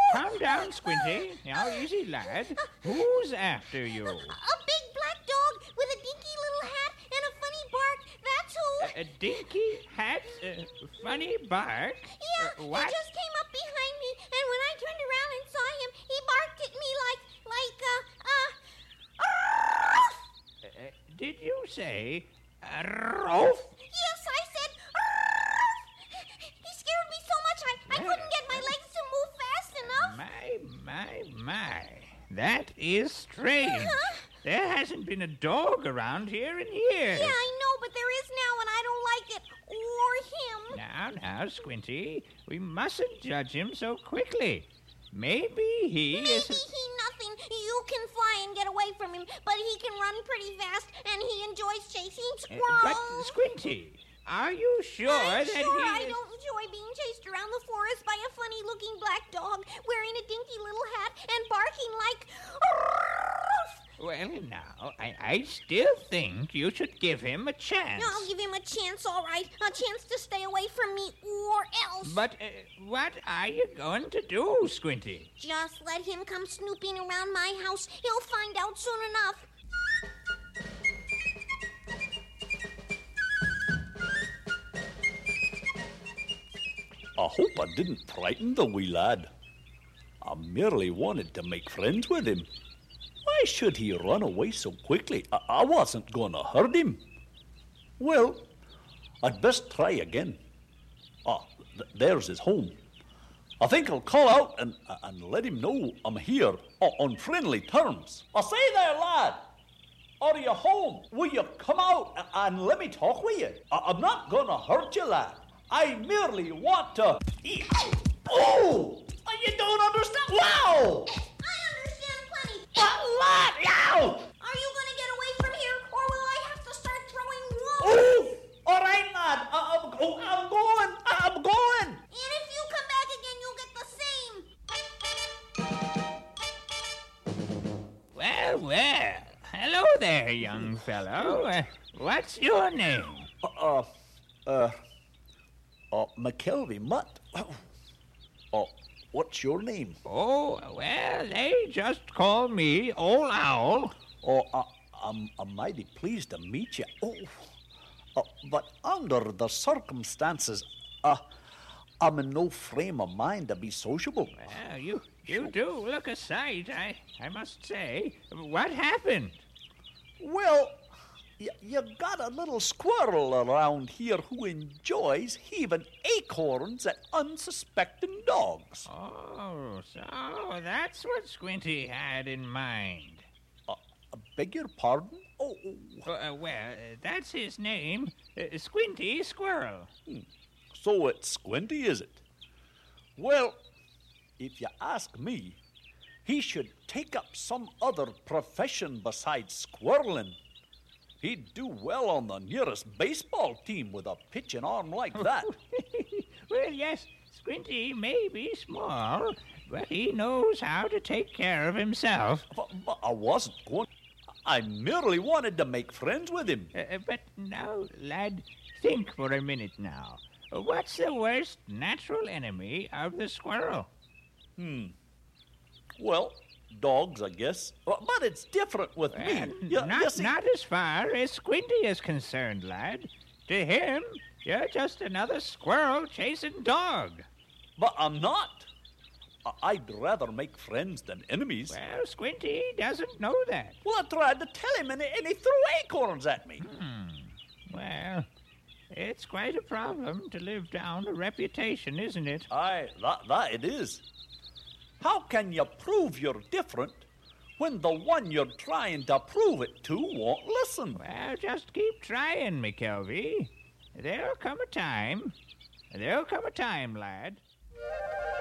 Calm down, Squinty. Now, easy, lad. Who's after you? A big black dog with a dinky little hat and a funny bark. That's who. A dinky hat, funny bark? Yeah, What? he just came up behind me, and when I turned around and saw him, he barked at me Did you say Rolf? Yes, I said He scared me so much I couldn't get my legs to move fast enough. My. That is strange. Uh-huh. There hasn't been a dog around here in years. Yeah, I know, but there is now, and I don't like it. Or him. Now, Squinty, we mustn't judge him so quickly. Maybe he Maybe is... he nothing. You can fly and get away from him, but he can run pretty fast, and he enjoys chasing squirrels. But, Squinty, are you sure I'm that sure he I is... don't enjoy being chased around the forest by a funny-looking black dog wearing a dinky little hat and barking like... Well, now, I still think you should give him a chance. I'll give him a chance, all right. A chance to stay away from me, or else. But what are you going to do, Squinty? Just let him come snooping around my house. He'll find out soon enough. I hope I didn't frighten the wee lad. I merely wanted to make friends with him. Why should he run away so quickly? I wasn't going to hurt him. Well, I'd best try again. There's his home. I think I'll call out and let him know I'm here on friendly terms. I say there, lad. Are you home? Will you come out and let me talk with you? I'm not going to hurt you, lad. I merely want to... Oh! You don't understand? Wow! I understand plenty. Lad! Ow! Are you going to get away from here, or will I have to start throwing rocks? Oh! All right, lad. I'm going. I'm going. And if you come back again, you'll get the same. Well. Hello there, young fellow. What's your name? McKelvey Mutt. What's your name? Oh, well, they just call me Old Owl. I'm mighty pleased to meet you. But under the circumstances, I'm in no frame of mind to be sociable. Well, you do look a sight, I must say. What happened? Well, you got a little squirrel around here who enjoys heaving acorns at unsuspecting dogs. Oh, so that's what Squinty had in mind. I beg your pardon? Well, that's his name, Squinty Squirrel. So it's Squinty, is it? Well, if you ask me, he should take up some other profession besides squirreling. He'd do well on the nearest baseball team with a pitching arm like that. Well, yes, Squinty may be small, but he knows how to take care of himself. But I wasn't going. I merely wanted to make friends with him. But now, lad, think for a minute now. What's the worst natural enemy of the squirrel? Well, dogs, I guess. But it's different with me. You see, not as far as Squinty is concerned, lad. To him, you're just another squirrel chasing dog. But I'm not. I'd rather make friends than enemies. Well, Squinty doesn't know that. Well, I tried to tell him, and he threw acorns at me. Well, it's quite a problem to live down a reputation, isn't it? Aye, that it is. How can you prove you're different when the one you're trying to prove it to won't listen? Well, just keep trying, McKelvey. There'll come a time, lad.